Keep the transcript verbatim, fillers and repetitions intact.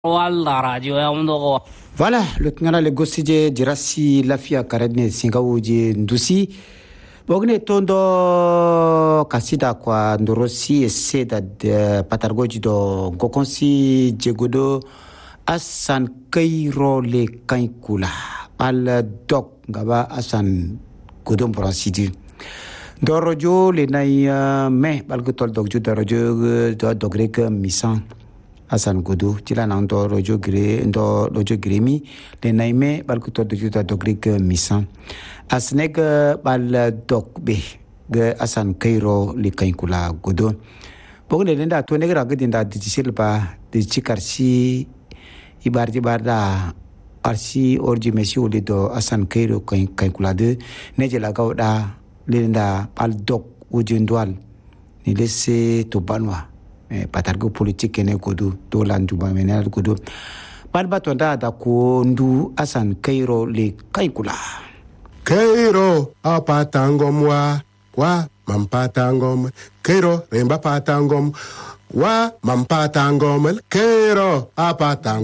Voilà, le ngana le gosije jirasi lafia karedne singawuje ndusi bogne tondo kasida kwa ndorosi eseda de patargoji do gokonsi jegodo asan kairo le kankula al dok ngaba asan godom brasidi dorojo le nay me balgo tol dokjo dorojo do dogrek misan asan godo tila nang do rojo gre ndo rojo gremi le naime bal kuto do juta dogrik misan asneg bal dok be ge asan kairo le kainkula godo bogne lenda to negra gedinda digital ba de chikarsi ibarji barda arsi orji mesi ole do asan kairo kainkula de nejela gawda lenda bal dok ujindwal ni lesse to banwa patargo politique ne kodo to landuba menal kodo balba to da da ko ndu asan kairo le kaikula kairo apatangom wa wa mampatangom kairo remba patangom wa mampatangom kairo apatangom